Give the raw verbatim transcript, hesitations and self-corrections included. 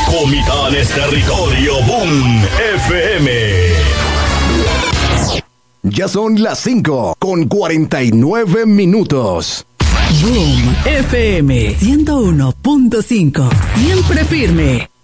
Comitán es territorio Boom F M. Ya son las cinco con cuarenta y nueve minutos. Boom F M ciento uno punto cinco. Siempre firme.